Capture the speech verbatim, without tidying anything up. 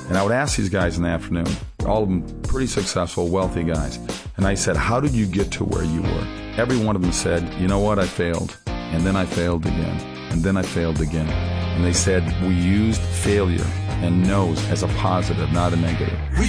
And I would ask these guys in the afternoon, all of them pretty successful, wealthy guys. And I said, how did you get to where you were? Every one of them said, you know what, I failed. And then I failed again. And then I failed again. And they said, we used failure and no's as a positive, not a negative. We